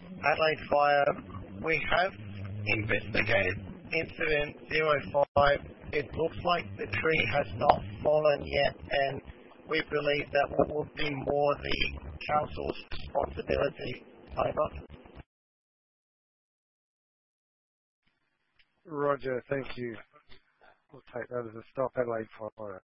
Adelaide Fire, we have investigated incident 05. It looks like the tree has not fallen yet, and we believe that would be more the council's responsibility. Over. Roger, thank you. We'll take that as a stop. Adelaide Fire.